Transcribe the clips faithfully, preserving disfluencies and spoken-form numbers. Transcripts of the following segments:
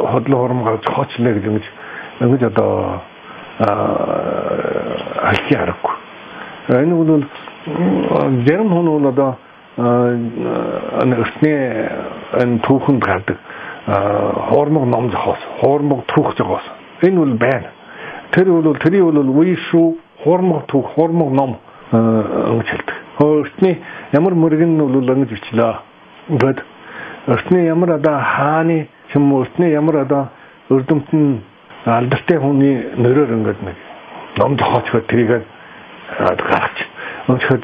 хотлон хормгож хоочлаа гэж ингэж ингэж одоо аль ярахгүй. Энэ бол зарим хүн бол одоо өсний энэ түүхэнд гардаг хормог ном зохиос, хормог түүх зохиос. Энэ бол байна. Тэр бол тэрий бол үе шүү хормог түүх, хормог ном гэж хэлдэг. Өсний ямар мөргэн бол ингэж бичлээ. Ингээд өсний ямар одоо хааны юм өсний ямар одоо өрдөмтөн алдартай хүний нөрөөр ингээд нэг ном зохиочгоо тэрийг гаргаж өнөхөд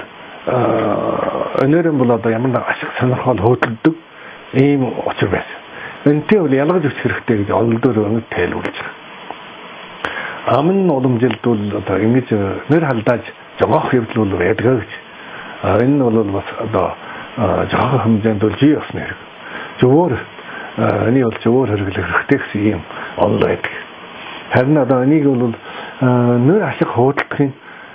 өнөөрөн бол одоо ямар нэг ашиг сонирхол хөдөлдөг ийм учир байсан. Энтэй бол ялгаж өсөх хэрэгтэй гэж олдоор өнгө тайлбарлаж байгаа. Амн уламжилд бол одоо ингэж нэр халдааж жогоох явдал бол байдгаа гэж. Энэ бол бас одоо жогоох хэмжээнд бол жий осны хэрэг. Зөвөр энэ бол зөвөр хэрэглэх хэрэгтэй гэсэн юм онл байдаг. Харин одоо энийг бол нэр ашиг хөөдөлтийн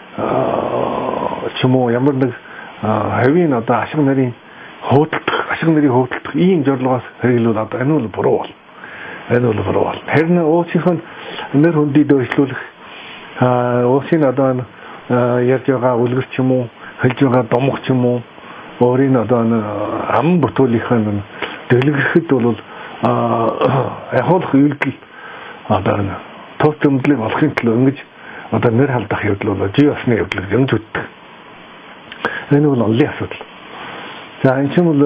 ч юм уу ямар нэг хавийн одоо ашиг нарийн хөөдөлтөх, ашиг нарын хөөдөлтөх ийм зорилгоос хэрэглүүл одоо энэ бол буруу бол. Энэ бол буруу бол. Харин уусынх нь нэр хүндий дөөрчлүүлэх уусын одоо ярьж байгаа үлгэр ч юм уу, хэлж байгаа домох ч юм уу, өөрийн одоо ам бүтүүлийнхэн дэлгэрэхэд бол ахуулах үйлдэл одоо тус өмдлийг олохын төлөө ингэж одоо нэр халдах явдал бол жий осны явдал гэж ингэж үздэг. Энэ бол онлын асуудал. За энэ ч бол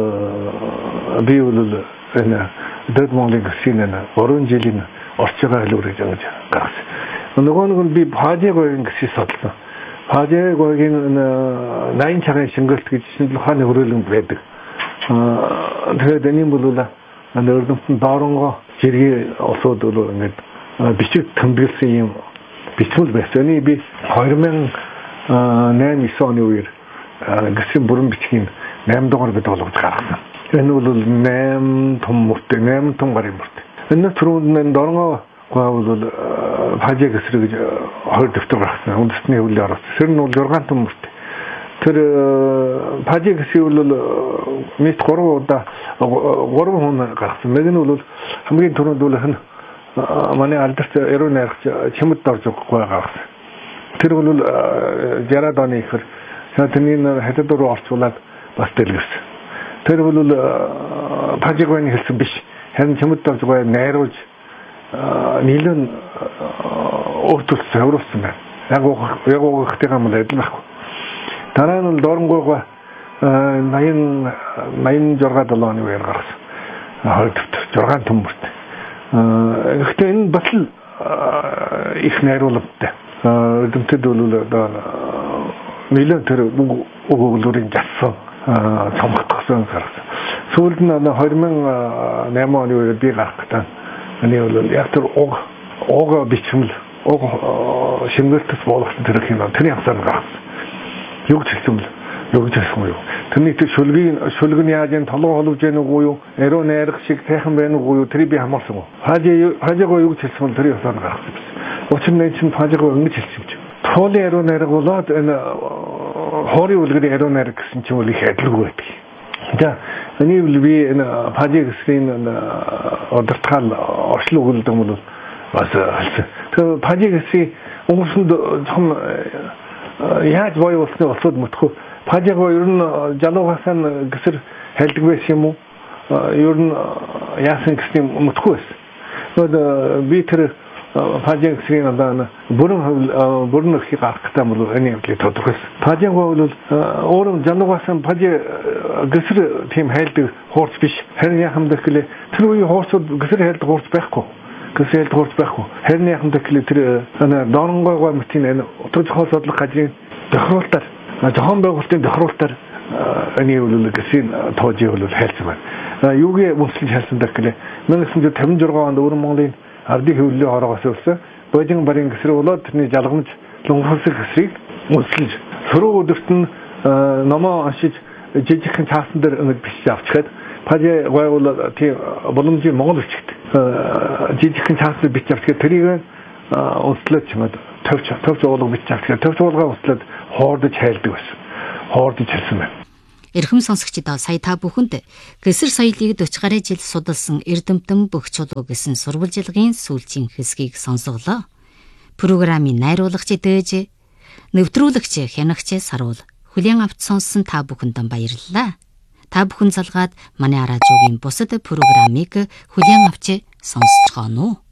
би бол энэ дэд Монголын гэрсийн гурван жилийн орчгоо хэлүүр гэж ингэж гаргасан. Нөгөө нэг нь би Пажигийн гэрсийг судалсан. Пажигийн найн цагийн шингэлт гэж шинжлэх ухааны хөрөөлөнд байдаг. Тэгэхээр энэ бол нөрдөнтөн дооронгоо жиргээ усууд бол ингэж бичиг тэмдэглэсэн юм бичмэл байсан. Энийг би two thousand nine оны үеэр гэрсийн бүрэн бичгийн eight дугаар бид болгож гаргасан. Энэ бол eight том мөртэй, eight том гарын мөртэй. Энэ түрүүнд дооронгоо бол Пажи гэрсэр гэж хоёр дэвтэр гаргасан. Үндэсний хөвлийн араас. Тэр нь бол six том мөртэй. Тэр Пажи гэрсийн бол мэд three удаа three хүн гаргасан. Нэг нь бол хамгийн түрүүнд бол хэн манай алдарт эрүү найрагч чимэд дорж байгаа гаргасан. Тэр бол sixty оны ихэр тэрний хятад руу орчуулад бас дэлгэрсэн. Тэр бол Пажигийн хэлсэн биш. Харин чимэд дорж байгаа найруулж нийлэн өөртөө савруулсан байна. Яг яг өгөхтэйгээ мэл адил байхгүй. Дараа нь дооронгойгоо ninety six seven оны үеэр гаргасан. Хоёр дэвтэр six том мөртэй. Гэхдээ энэ бас л их найруулгатай. Өдөртөд бол одоо нийлэн тэр өгүүлбэрийн зассан цомгтгсон гарсан. Сүүлд нь two thousand eight оны үеэр би гарах гэдэг. Энэ бол яг тэр уг уг бичмэл уг шингэлтэс болгосон тэр юм. Тэрний хасаар гарсан. Юу ч хэлсэн бэл юу ч хэлсэн юу. Тэрний тэр шүлгийн шүлг нь яаж энэ толгой холовж яах уу юу? Эрүү найрах шиг сайхан байна уу юу? Тэрийг би хамаарсан уу? Хажи хажигаа юу ч хэлсэн бэл тэрний хасаар гарсан. Учир нь энэ чинь хажигаа ингэж хэлсэн юм чи. Тооны эрүү найрах болоод энэ хоорын үлгэрийн эрүү найрах гэсэн чинь үл их адилгүй байдаг. За энийг би энэ Пажи гэрсийн удирдахаар орчлон өгүүлдэг юм бол бас хэлсэн. Тэр Пажи гэрсийн өнгөрсөнд жоохон яаж бой болсны болсод мөтхөө Пажигаа ер нь жалуугасаа гисэр хэлдэг байсан юм уу? Ер нь яасан гэсний мөтхөө байсан. Тэгээд би тэр Пажи гисрийн одоо бүрэн бүрэн их гарах гэдэг бол энэ юм л тодорхойлсон. Пажигаа бол өөрөө жалуугасаа Пажи гисэр тийм хэлдэг хуурц биш. Харин яхам дэхлээ тэр үеийн хуурцууд гисэр хэлдэг хуурц байхгүй. Гисэр хэлдэг хуурц байхгүй. Харин яхам дэхлээ тэр дооронгойгоо мэтийн энэ утга зохиол судлах газрын тохируулалтаар зохион байгуулалтын тохируулалтаар энэ бол гисийн тоожи бол хэлсэн байна. Юугийн мөслөж хэлсэн дэхлээ nineteen fifty-six онд Өвөр Монголын ардын хөвлөлийн хороогоос өрсөн Божин барын гисэр болоод тэрний жалгамж лунхалсах гисрийг мөслөж сөрөг өдөрт нь номоо ашиж жижигхэн цаасан дээр ингэж бичиж авчихад Пажи гойвол тийм боломжийн Монгол бичигт жижигхэн цаасан бичиж авчихад тэрийг өнслөж чимээд төвч төвч уулга бичиж авчихад төвч уулгаа өнслөд хоордож хайлдаг байсан. Хоордож хэлсэн байна. Эрхэм сонсогчдоо сая та бүхэнд Гэсэр соёлыг дөрвөн гаруй жил судалсан Эрдэмтэн Бүх чулуу гэсэн сурвалжилгын сүүлчийн хэсгийг сонсголоо. Программын найруулагч Дээж, нэвтрүүлэгч Хянагч Саруул, хүлээн авч сонссон та бүхэнд баярлалаа. Та бүхэн залгаад манай радиогийн бусад программыг хүлээн авч сонсцгоно уу?